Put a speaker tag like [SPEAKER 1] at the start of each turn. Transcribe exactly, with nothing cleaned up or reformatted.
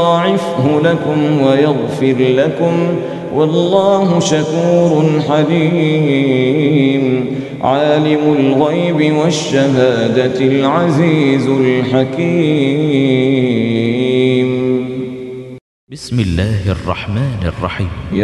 [SPEAKER 1] يضاعفه لكم ويغفر لكم والله شكور حليم. عالم الغيب والشهادة العزيز الحكيم.
[SPEAKER 2] بسم الله الرحمن الرحيم.